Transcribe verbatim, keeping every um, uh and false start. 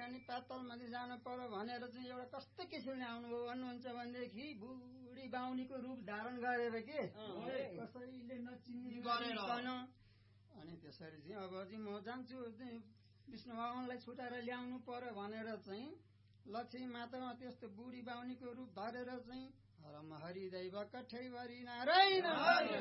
अनि पातलमाथि जानु पर्यो भनेर चाहिँ एउटा कस्तो किसिमले आउनुभयो भन्नुहुन्छ भनेदेखि बुढी बाहुनीको रूप धारण गरेर के कसैले नचिनिकन अनि त्यसरी चाहिँ अब चाहिँ म जान्छु विष्णु भगवानलाई छुटाएर ल्याउनु पर्यो भनेर चाहिँ लक्ष्मी मातामा त्यस्तो बुढी बाहुनीको रूप धरेर चाहिँ हरम हरिदैव कठैभरि नारायण